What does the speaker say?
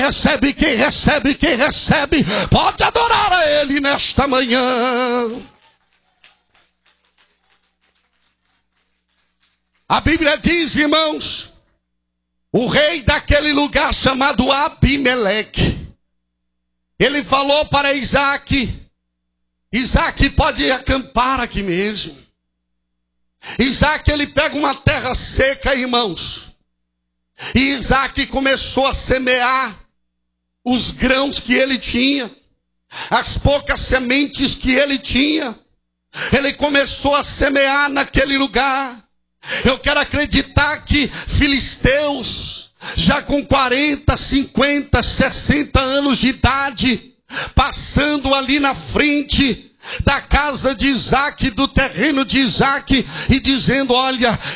recebe, quem recebe, quem recebe, pode adorar a Ele nesta manhã. A Bíblia diz, irmãos, o rei daquele lugar chamado Abimeleque, ele falou para Isaac: Isaac pode acampar aqui mesmo. Isaac, ele pega uma terra seca, irmãos, e Isaac começou a semear os grãos que ele tinha, as poucas sementes que ele tinha. Ele começou a semear naquele lugar. Eu quero acreditar que filisteus, já com 40, 50, 60 anos de idade, passando ali na frente da casa de Isaac, do terreno de Isaac, e dizendo: olha,